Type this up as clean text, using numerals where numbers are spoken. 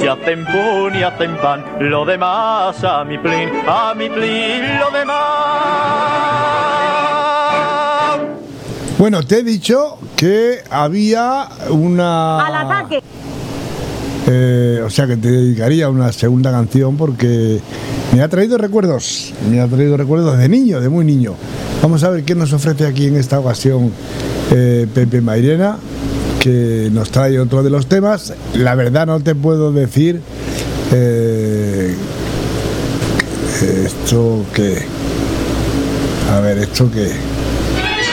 y hacen pun y hacen pan, lo demás a mi plin, lo demás. Bueno, te he dicho que había una... ¡Al ataque! O sea que te dedicaría a una segunda canción porque me ha traído recuerdos de niño, de muy niño. Vamos a ver qué nos ofrece aquí en esta ocasión Pepe Mairena, que nos trae otro de los temas. La verdad no te puedo decir esto que... A ver, esto que...